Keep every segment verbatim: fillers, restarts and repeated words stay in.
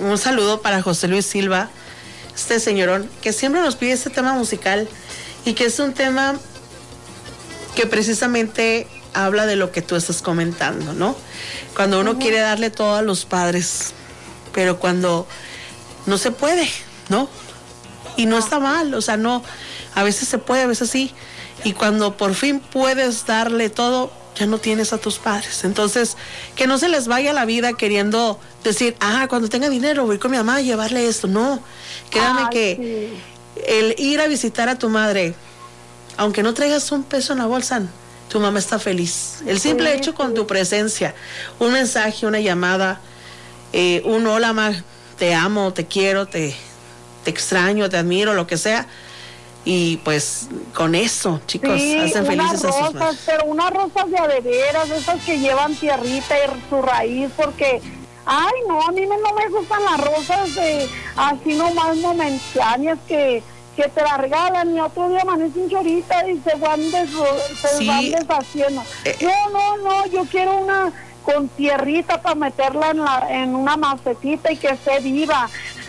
un saludo para José Luis Silva, este señorón, que siempre nos pide este tema musical y que es un tema que precisamente habla de lo que tú estás comentando, ¿no? Cuando uno uh-huh. quiere darle todo a los padres, pero cuando no se puede, ¿no? Y no está mal, o sea, no, a veces se puede, a veces sí, y cuando por fin puedes darle todo, ya no tienes a tus padres. Entonces, que no se les vaya la vida queriendo decir, ah, cuando tenga dinero voy con mi mamá a llevarle esto. No, créame ah, que sí. el ir a visitar a tu madre, aunque no traigas un peso en la bolsa, tu mamá está feliz. El simple sí, hecho sí. con tu presencia, un mensaje, una llamada, eh, un hola, ma, te amo, te quiero, te, te extraño, te admiro, lo que sea. Y pues con eso, chicos, sí, hacen felices rosas, a sus madres. Pero unas rosas de adeveras, esas que llevan tierrita y su raíz, porque, ay no, a mí no me gustan las rosas de así nomás momentáneas que, que te la regalan y otro día amanecen chorita y se van, des, se sí. van deshaciendo. Eh, no, no, no, yo quiero una con tierrita para meterla en, la, en una macetita y que esté viva.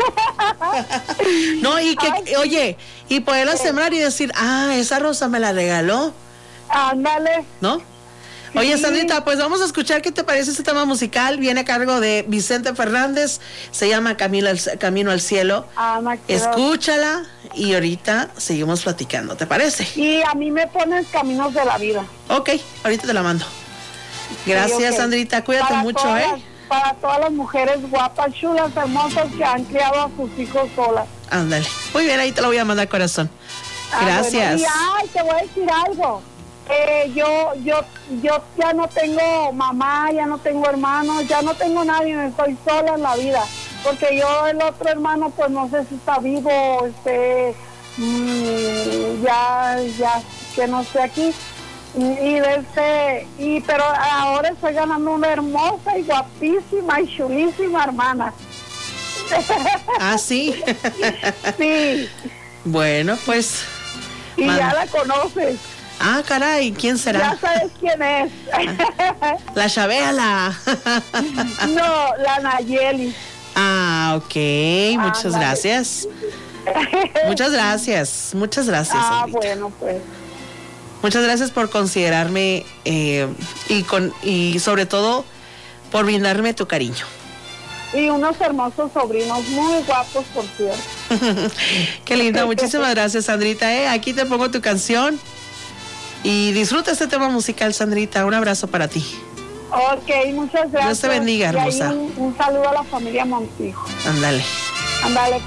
No, y que, Ay, oye, y poderla sí. sembrar y decir, ah, esa rosa me la regaló. Ándale. ¿No? Sí. Oye, Sandrita, pues vamos a escuchar qué te parece este tema musical. Viene a cargo de Vicente Fernández, se llama Camino al, Camino al Cielo. Ah, Escúchala y ahorita seguimos platicando, ¿te parece? Y a mí me pones Caminos de la Vida. Ok, ahorita te la mando. Gracias, sí, okay. Sandrita, cuídate para mucho, todas, ¿eh? Para todas las mujeres guapas, chulas, hermosas que han criado a sus hijos solas. Ándale. Muy bien, ahí te lo voy a mandar, corazón. Gracias. Ah, bueno. Y ay, te voy a decir algo. Eh, yo, yo, yo ya no tengo mamá, ya no tengo hermanos, ya no tengo nadie, estoy sola en la vida. Porque yo, el otro hermano, pues no sé si está vivo, este, mmm, ya, ya, que no esté aquí. Y este, y pero ahora estoy ganando una hermosa y guapísima y chulísima hermana. ¿Ah, sí? Sí. Bueno, pues. Y man. ya la conoces. Ah, caray, ¿quién será? Ya sabes quién es. La Chabela. No, la Nayeli. Ah, ok, muchas ah, gracias. Muchas gracias, muchas gracias. Ah, Sandrita. Bueno, pues. Muchas gracias por considerarme eh, y, con, y sobre todo por brindarme tu cariño. Y unos hermosos sobrinos, muy guapos, por cierto. Qué linda, muchísimas gracias, Sandrita. ¿eh? Aquí te pongo tu canción y disfruta este tema musical, Sandrita. Un abrazo para ti. Ok, muchas gracias. Dios te bendiga, hermosa. Y un, un saludo a la familia Montijo. Ándale. Ándale.